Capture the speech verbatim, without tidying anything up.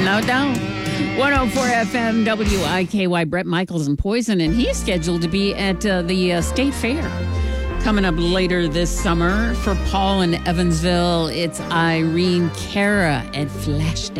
No doubt. one oh four F M W I K Y, Bret Michaels and Poison, and he's scheduled to be at uh, the uh, State Fair coming up later this summer. For Paul in Evansville, it's Irene Cara at Flash Dance.